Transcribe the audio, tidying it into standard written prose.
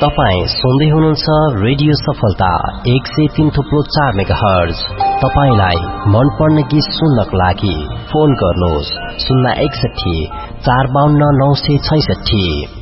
तपाईं सुन्दै हुनुहुन्छ रेडियो सफलता 103.4 मेगाहर्ज। तपाईलाई मन पर्ने गीत सुन्नको लागि फोन गर्नुहोस् 061 452 966।